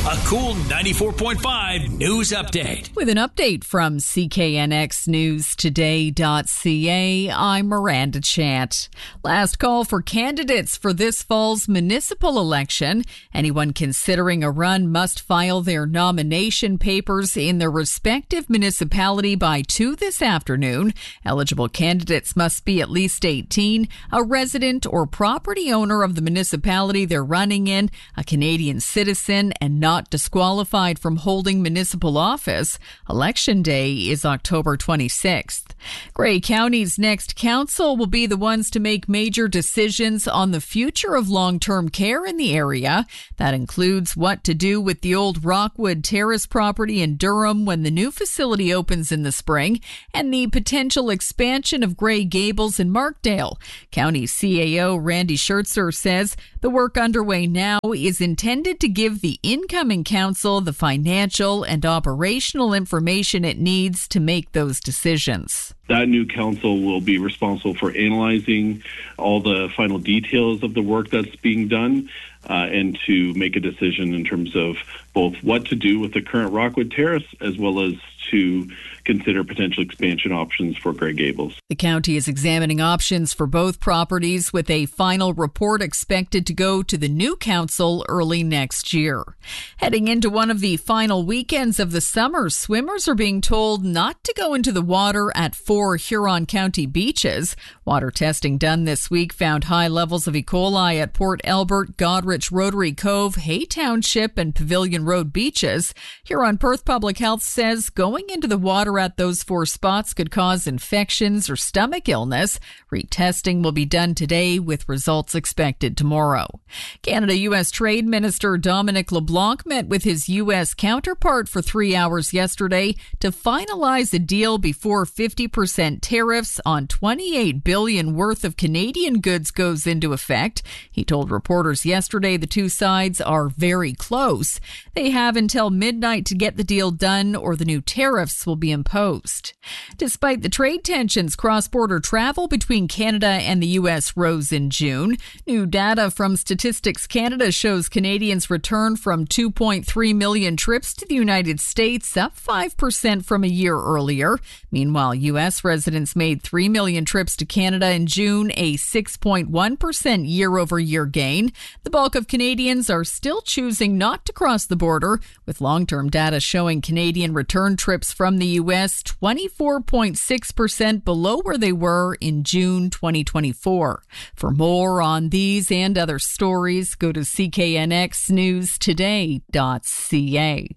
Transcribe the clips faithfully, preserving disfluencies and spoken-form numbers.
A cool ninety-four point five news update. With an update from C K N X News Today dot C A, I'm Miranda Chant. Last call for candidates for this fall's municipal election. Anyone considering a run must file their nomination papers in their respective municipality by two this afternoon. Eligible candidates must be at least eighteen, a resident or property owner of the municipality they're running in, a Canadian citizen, and not disqualified from holding municipal office. Election Day is October twenty-sixth. Grey County's next council will be the ones to make major decisions on the future of long-term care in the area. That includes what to do with the old Rockwood Terrace property in Durham when the new facility opens in the spring, and the potential expansion of Grey Gables in Markdale. County C A O Randy Schertzer says the work underway now is intended to give the incoming council the financial and operational information it needs to make those decisions. That new council will be responsible for analyzing all the final details of the work that's being done uh, and to make a decision in terms of both what to do with the current Rockwood Terrace as well as to consider potential expansion options for Grey Gables. The county is examining options for both properties with a final report expected to go to the new council early next year. Heading into one of the final weekends of the summer, swimmers are being told not to go into the water at four Huron County beaches. Water testing done this week found high levels of E. coli at Port Albert, Godrich, Rotary Cove, Hay Township, and Pavilion Road beaches. Huron Perth Public Health says going into the water at those four spots could cause infections or stomach illness. Retesting will be done today with results expected tomorrow. Canada-U S Trade Minister Dominic LeBlanc met with his U S counterpart for three hours yesterday to finalize a deal before fifty percent tariffs on twenty-eight billion dollars worth of Canadian goods goes into effect. He told reporters yesterday the two sides are very close. They have until midnight to get the deal done or the new tariffs will be imposed. Despite the trade tensions, cross-border travel between Canada and the U S rose in June. New data from Statistics Canada shows Canadians returned from two point three million trips to the United States, up five percent from a year earlier. Meanwhile, U S residents made three million trips to Canada in June, a six point one percent year-over-year gain. The bulk of Canadians are still choosing not to cross the border, with long-term data showing Canadian return trips from the U S twenty-four point six percent below where they were in June twenty twenty-four. For more on these and other stories, go to C K N X News Today dot C A.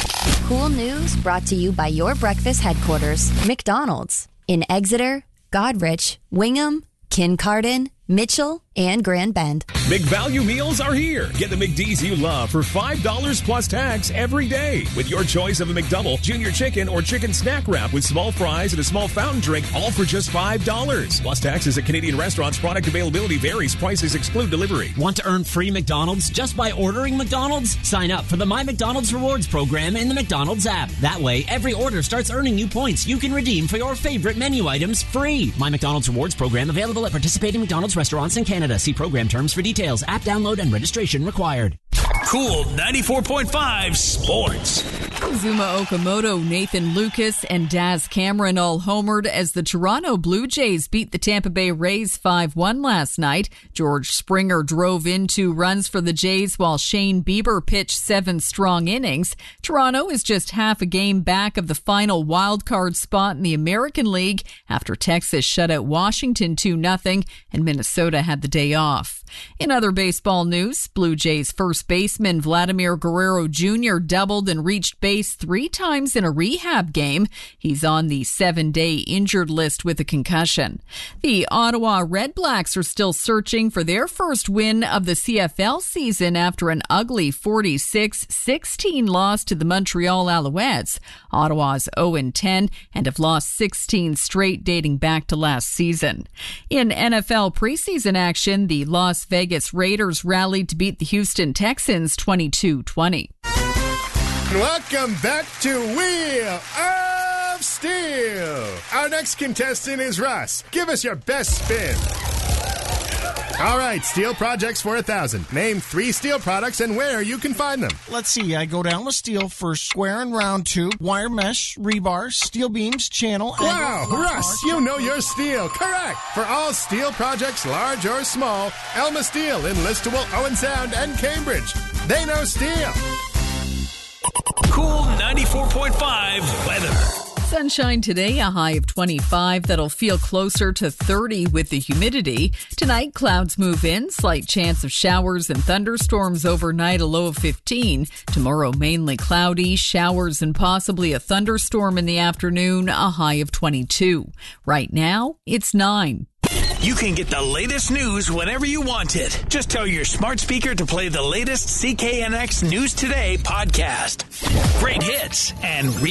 Cool news brought to you by your breakfast headquarters, McDonald's, in Exeter, Godrich, Wingham, Kincardine, Mitchell, and Grand Bend. Big value meals are here. Get the McD's you love for five dollars plus tax every day with your choice of a McDouble, junior chicken, or chicken snack wrap with small fries and a small fountain drink, all for just five dollars. Plus taxes at Canadian restaurants. Product availability varies. Prices exclude delivery. Want to earn free McDonald's just by ordering McDonald's? Sign up for the My McDonald's Rewards program in the McDonald's app. That way, every order starts earning you points you can redeem for your favorite menu items free. My McDonald's Rewards program available at participating McDonald's restaurants in Canada. See program terms for details. App download and registration required. Cool ninety-four point five Sports. Zuma Okamoto, Nathan Lucas, and Daz Cameron all homered as the Toronto Blue Jays beat the Tampa Bay Rays five one last night. George Springer drove in two runs for the Jays while Shane Bieber pitched seven strong innings. Toronto is just half a game back of the final wild card spot in the American League after Texas shut out Washington two nothing and Minnesota had the day off. In other baseball news, Blue Jays first baseman Vladimir Guerrero Junior doubled and reached base three times in a rehab game. He's on the seven-day injured list with a concussion. The Ottawa Red Blacks are still searching for their first win of the C F L season after an ugly forty-six sixteen loss to the Montreal Alouettes. Ottawa's oh and ten and have lost sixteen straight dating back to last season. In N F L preseason action, the Las Vegas Raiders rallied to beat the Houston Texans twenty-two twenty. Welcome back to Wheel of Steel. Our next contestant is Russ. Give us your best spin. All right, steel projects for a thousand. Name three steel products and where you can find them. Let's see. I go down with steel for square and round tube, wire mesh, rebar, steel beams, channel. Wow, Russ, you know your steel. Correct. For all steel projects, large or small, Elma Steel in Listowel, Owen Sound, and Cambridge. They know steel. Cool ninety-four point five weather. Sunshine today, a high of twenty-five. That'll feel closer to thirty with the humidity. Tonight, clouds move in. Slight chance of showers and thunderstorms overnight, a low of fifteen. Tomorrow, mainly cloudy, showers and possibly a thunderstorm in the afternoon, a high of twenty-two. Right now, it's nine. You can get the latest news whenever you want it. Just tell your smart speaker to play the latest C K N X News Today podcast. Great hits and